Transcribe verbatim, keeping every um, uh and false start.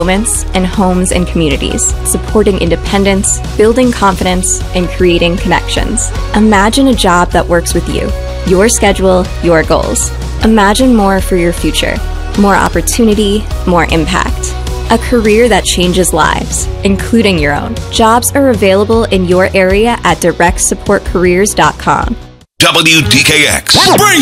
moments and homes and communities, supporting independence, building confidence, and creating connections. Imagine a job that works with you, your schedule, your goals. Imagine more for your future. More opportunity, more impact. A career that changes lives, including your own. Jobs are available in your area at direct support careers dot com. W D K X. Bring